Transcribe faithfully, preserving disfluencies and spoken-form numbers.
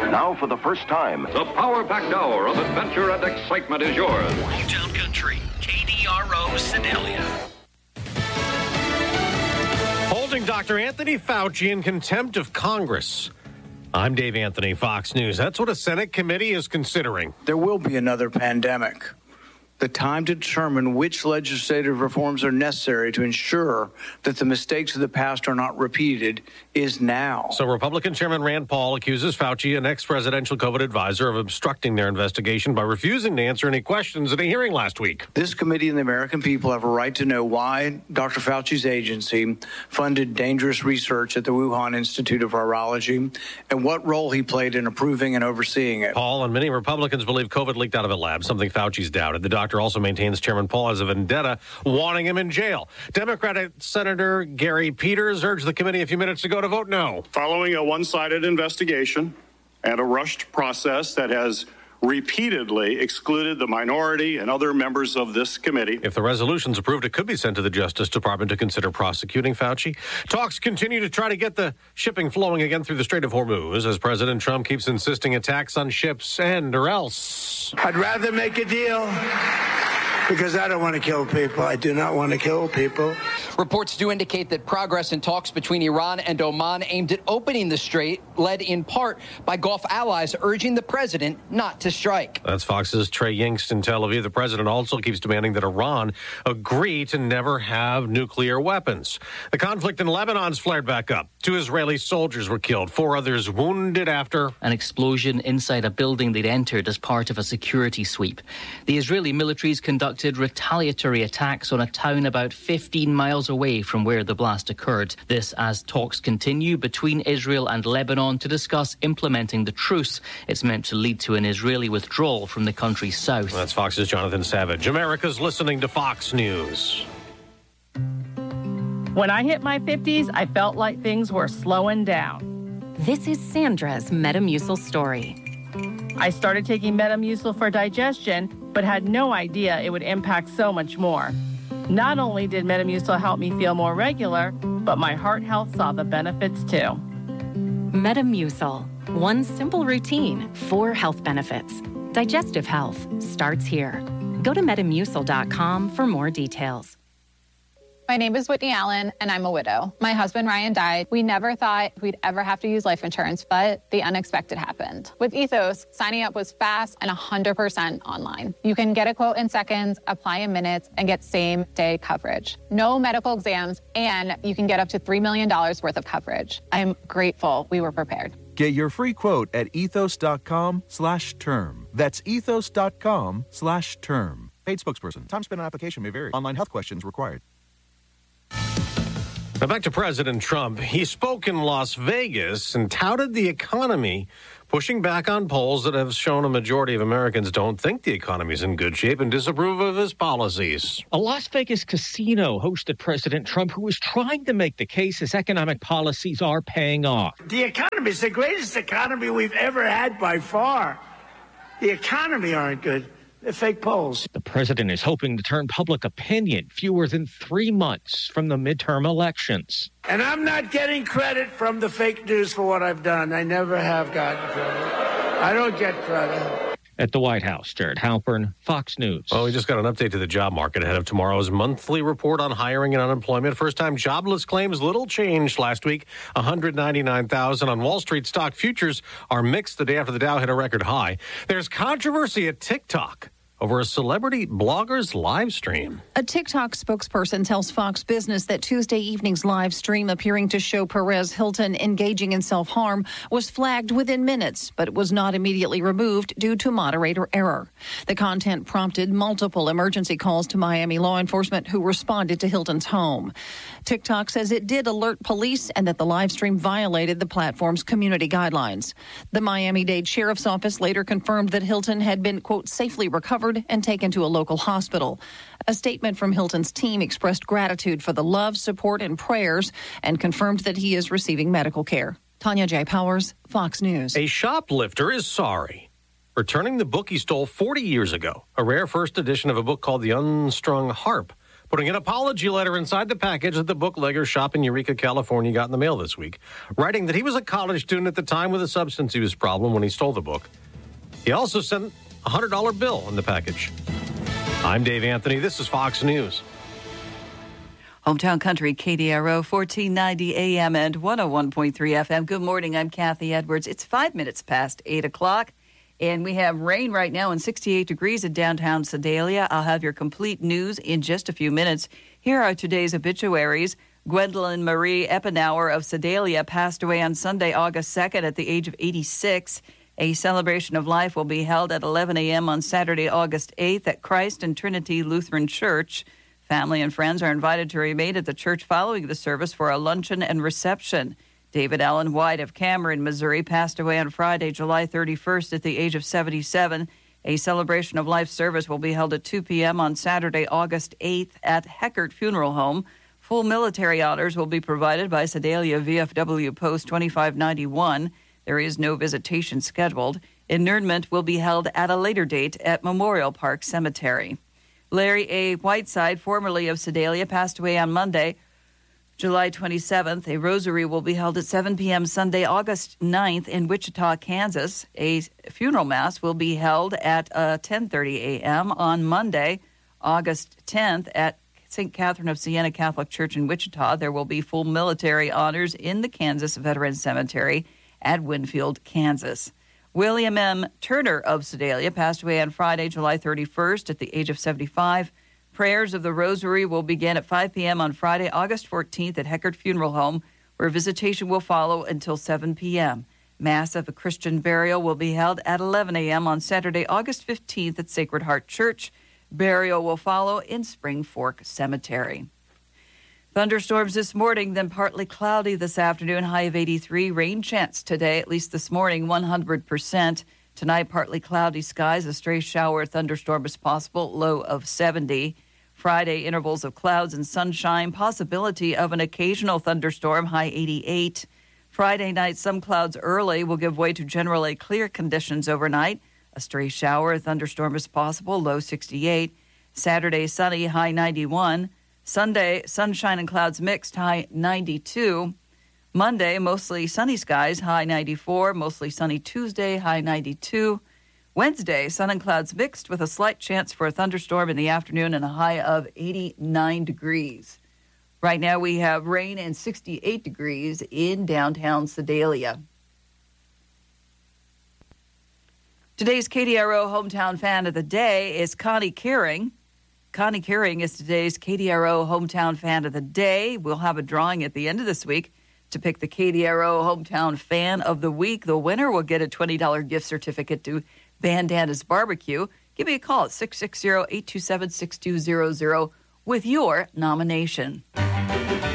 Now, for the first time, the power-packed hour of adventure and excitement is yours. Hometown Country, K D R O Sedalia. Holding Doctor Anthony Fauci in contempt of Congress. I'm Dave Anthony, Fox News. That's what a Senate committee is considering. There will be another pandemic. The time to determine which legislative reforms are necessary to ensure that the mistakes of the past are not repeated is now. So Republican Chairman Rand Paul accuses Fauci, an ex-presidential COVID advisor, of obstructing their investigation by refusing to answer any questions at a hearing last week. This committee and the American people have a right to know why Doctor Fauci's agency funded dangerous research at the Wuhan Institute of Virology and what role he played in approving and overseeing it. Paul and many Republicans believe COVID leaked out of a lab, something Fauci's doubted. The doctor also maintains Chairman Paul has a vendetta, wanting him in jail. Democratic Senator Gary Peters urged the committee a few minutes ago to vote no. Following a one-sided investigation and a rushed process that has repeatedly excluded the minority and other members of this committee. If the resolution's approved, it could be sent to the Justice Department to consider prosecuting Fauci. Talks continue to try to get the shipping flowing again through the Strait of Hormuz as President Trump keeps insisting attacks on ships end or else. I'd rather make a deal because I don't want to kill people. I do not want to kill people. Reports do indicate that progress in talks between Iran and Oman aimed at opening the strait, led in part by Gulf allies urging the president not to strike. That's Fox's Trey Yingst in Tel Aviv. The president also keeps demanding that Iran agree to never have nuclear weapons. The conflict in Lebanon's flared back up. Two Israeli soldiers were killed, four others wounded after an explosion inside a building they'd entered as part of a security sweep. The Israeli militaries conducted retaliatory attacks on a town about fifteen miles away from where the blast occurred. This as talks continue between Israel and Lebanon to discuss implementing the truce. It's meant to lead to an Israeli withdrawal from the country's south. That's Fox's Jonathan Savage. America's listening to Fox News. When I hit my fifties, I felt like things were slowing down. This is Sandra's Metamucil story. I started taking Metamucil for digestion, but had no idea it would impact so much more. Not only did Metamucil help me feel more regular, but my heart health saw the benefits too. Metamucil. One simple routine, four health benefits. Digestive health starts here. Go to metamucil dot com for more details. My name is Whitney Allen, and I'm a widow. My husband, Ryan, died. We never thought we'd ever have to use life insurance, but the unexpected happened. With Ethos, signing up was fast and one hundred percent online. You can get a quote in seconds, apply in minutes, and get same-day coverage. No medical exams, and you can get up to three million dollars worth of coverage. I'm grateful we were prepared. Get your free quote at ethos.com slash term. That's ethos.com slash term. Paid spokesperson. Time spent on application may vary. Online health questions required. Now back to President Trump. He spoke in Las Vegas and touted the economy, pushing back on polls that have shown a majority of Americans don't think the economy is in good shape and disapprove of his policies. A Las Vegas casino hosted President Trump, who was trying to make the case his economic policies are paying off. The economy is the greatest economy we've ever had by far. The economy aren't good. They're fake polls. The president is hoping to turn public opinion fewer than three months from the midterm elections. And I'm not getting credit from the fake news for what I've done. I never have gotten credit. I don't get credit. At the White House, Jared Halpern, Fox News. Well, we just got an update to the job market ahead of tomorrow's monthly report on hiring and unemployment. First-time jobless claims, little changed last week, one hundred ninety-nine thousand. On Wall Street, stock futures are mixed the day after the Dow hit a record high. There's controversy at TikTok over a celebrity blogger's live stream. A TikTok spokesperson tells Fox Business that Tuesday evening's live stream appearing to show Perez Hilton engaging in self-harm was flagged within minutes, but was not immediately removed due to moderator error. The content prompted multiple emergency calls to Miami law enforcement, who responded to Hilton's home. TikTok says it did alert police and that the live stream violated the platform's community guidelines. The Miami-Dade Sheriff's Office later confirmed that Hilton had been, quote, safely recovered and taken to a local hospital. A statement from Hilton's team expressed gratitude for the love, support, and prayers and confirmed that he is receiving medical care. Tanya J. Powers, Fox News. A shoplifter is sorry, returning the book he stole forty years ago, a rare first edition of a book called The Unstrung Harp putting an apology letter inside the package that the bootlegger shop in Eureka, California got in the mail this week, writing that he was a college student at the time with a substance use problem when he stole the book. He also sent a one hundred dollar bill in the package. I'm Dave Anthony. This is Fox News. Hometown Country, K D R O, fourteen ninety A M and one oh one point three F M. Good morning. I'm Kathy Edwards. It's five minutes past eight o'clock, and we have rain right now and sixty-eight degrees in downtown Sedalia. I'll have your complete news in just a few minutes. Here are today's obituaries. Gwendolyn Marie Eppenauer of Sedalia passed away on Sunday, August second at the age of eighty-six. A celebration of life will be held at eleven a.m. on Saturday, August eighth at Christ and Trinity Lutheran Church. Family and friends are invited to remain at the church following the service for a luncheon and reception. David Allen White of Cameron, Missouri, passed away on Friday, July thirty-first at the age of seventy-seven. A celebration of life service will be held at two p.m. on Saturday, August eighth at Heckert Funeral Home. Full military honors will be provided by Sedalia V F W Post twenty-five ninety-one. There is no visitation scheduled. Interment will be held at a later date at Memorial Park Cemetery. Larry A. Whiteside, formerly of Sedalia, passed away on Monday, July twenty-seventh. A rosary will be held at seven p.m. Sunday, August ninth in Wichita, Kansas. A funeral mass will be held at uh, ten thirty a.m. on Monday, August tenth at Saint Catherine of Siena Catholic Church in Wichita. There will be full military honors in the Kansas Veterans Cemetery at Winfield, Kansas. William M. Turner of Sedalia passed away on Friday, July thirty-first at the age of seventy-five. Prayers of the Rosary will begin at five p.m. on Friday, August fourteenth at Heckert Funeral Home, where visitation will follow until seven p.m. Mass of a Christian burial will be held at eleven a.m. on Saturday, August fifteenth at Sacred Heart Church. Burial will follow in Spring Fork Cemetery. Thunderstorms this morning, then partly cloudy this afternoon, high of eighty-three. Rain chance today, at least this morning, one hundred percent. Tonight, partly cloudy skies. A stray shower or thunderstorm is possible, low of seventy. Friday, intervals of clouds and sunshine, possibility of an occasional thunderstorm, high eighty-eight. Friday night, some clouds early will give way to generally clear conditions overnight. A stray shower or thunderstorm is possible, low sixty-eight. Saturday, sunny, high ninety-one. Sunday, sunshine and clouds mixed, high ninety-two. Monday, mostly sunny skies, high ninety-four. Mostly sunny Tuesday, high ninety-two. Wednesday, sun and clouds mixed with a slight chance for a thunderstorm in the afternoon and a high of eighty-nine degrees. Right now we have rain and sixty-eight degrees in downtown Sedalia. Today's K D R O Hometown Fan of the Day is Connie Kering. Connie Kering is today's K D R O Hometown Fan of the Day. We'll have a drawing at the end of this week to pick the K D R O Hometown Fan of the Week. The winner will get a twenty dollars gift certificate to Bandana's Barbecue. Give me a call at six six zero, eight two seven, six two zero zero with your nomination.